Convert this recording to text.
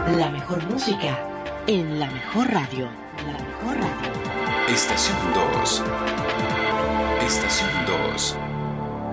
La mejor música en la mejor radio. La mejor radio. Estación 2. Estación 2.